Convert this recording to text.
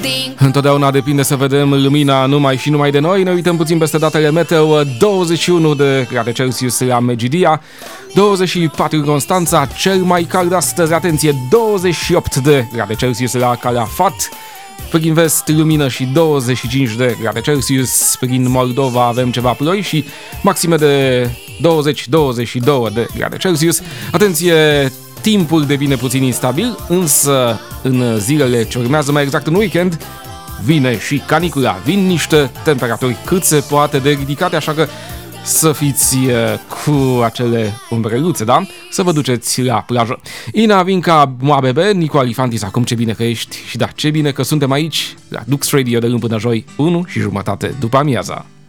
Întotdeauna depinde să vedem lumina numai și numai de noi. Ne uităm puțin peste datele meteo. 21 de grade Celsius la Megidia, 24 în Constanța, cel mai cald astăzi, atenție, 28 de grade Celsius la Calafat. Prin vest lumină și 25 de grade Celsius. Prin Moldova avem ceva ploi și maxime de 20-22 de grade Celsius. Atenție, timpul devine puțin instabil, însă în zilele ce urmează, mai exact în weekend, vine și canicula. Vin niște temperaturi cât se poate de ridicate, așa că să fiți cu acele umbreluțe, da? Să vă duceți la plajă. Ina Vinca Moabebe, Nico Alifantis, acum ce bine că ești și da, ce bine că suntem aici la Dux Radio de luni până joi, 1:30 după amiaza.